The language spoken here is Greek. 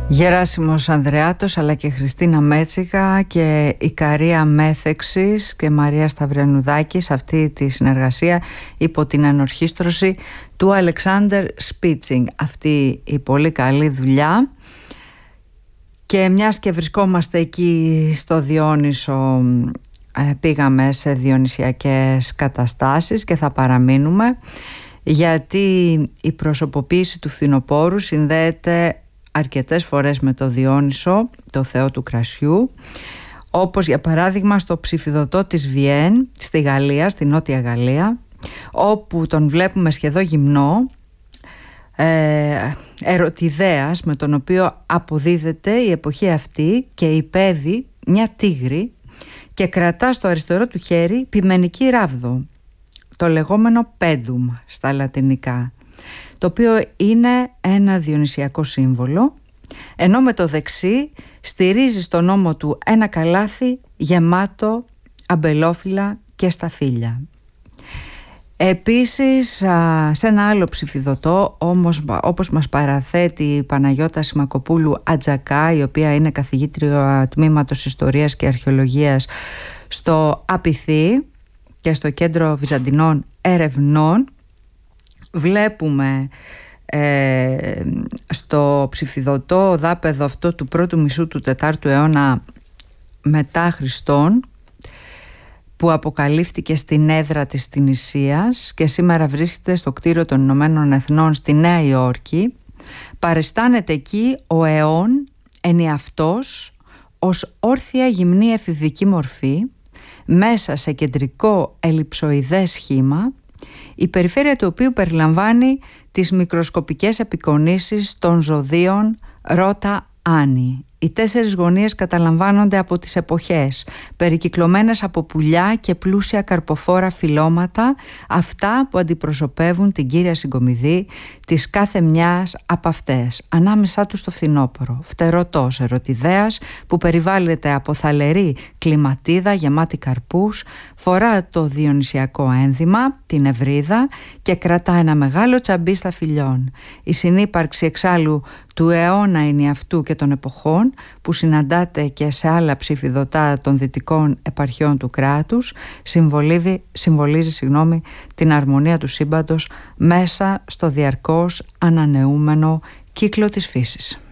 Γεράσιμος Ανδρεάτος αλλά και Χριστίνα Μέτσικα και η Καρία Μέθεξης και Μαρία Σταυριανουδάκη σε αυτή τη συνεργασία υπό την ενορχήστρωση του Αλεξάνδερ Σπίτσινγκ. Αυτή η πολύ καλή δουλειά. Και μιας και βρισκόμαστε εκεί στο Διόνυσο, πήγαμε σε διονυσιακές καταστάσεις και θα παραμείνουμε, γιατί η προσωποποίηση του φθινοπόρου συνδέεται αρκετές φορές με το Διόνυσο, το θεό του κρασιού, όπως για παράδειγμα στο ψηφιδωτό της Βιέν στη Γαλλία, στη Νότια Γαλλία, όπου τον βλέπουμε σχεδόν γυμνό, ερωτιδέας, με τον οποίο αποδίδεται η εποχή αυτή και υπέβει μια τίγρη και κρατά στο αριστερό του χέρι πιμενική ράβδο, το λεγόμενο πέντουμ στα λατινικά, το οποίο είναι ένα διονυσιακό σύμβολο, ενώ με το δεξί στηρίζει στον ώμο του ένα καλάθι γεμάτο αμπελόφυλλα και σταφύλια. Επίσης, σε ένα άλλο ψηφιδωτό, όπως μας παραθέτει η Παναγιώτα Σιμακοπούλου Ατζακά, η οποία είναι καθηγήτρια τμήματος Ιστορίας και Αρχαιολογίας στο ΑΠΙΘΗ και στο Κέντρο Βυζαντινών Ερευνών, βλέπουμε στο ψηφιδωτό δάπεδο αυτό του πρώτου μισού του 4ου αιώνα μετά Χριστόν, που αποκαλύφθηκε στην έδρα της Τινησίας και σήμερα βρίσκεται στο κτίριο των Ηνωμένων Εθνών στη Νέα Υόρκη, παριστάνεται εκεί ο αιών ενιαυτός ως όρθια γυμνή εφηβική μορφή μέσα σε κεντρικό ελλειψοειδές σχήμα, η περιφέρεια του οποίου περιλαμβάνει τις μικροσκοπικές απεικονίσεις των ζωδίων Ρώτα Άνη. Οι 4 γωνίες καταλαμβάνονται από τις εποχές, περικυκλωμένες από πουλιά και πλούσια καρποφόρα φυλλώματα, αυτά που αντιπροσωπεύουν την κύρια συγκομιδή της κάθε μιας από αυτές. Ανάμεσά τους το φθινόπωρο, φτερωτός ερωτιδέας που περιβάλλεται από θαλερή κλιματίδα γεμάτη καρπούς, φορά το διονυσιακό ένδυμα, την ευρίδα, και κρατά ένα μεγάλο τσαμπί στα φιλιών. Η συνύπαρξη εξάλλου του αιώνα ενιαυτού και των εποχών, που συναντάται και σε άλλα ψηφιδωτά των δυτικών επαρχιών του κράτους, συμβολίζει την αρμονία του σύμπαντος μέσα στο διαρκώς ανανεούμενο κύκλο της φύσης.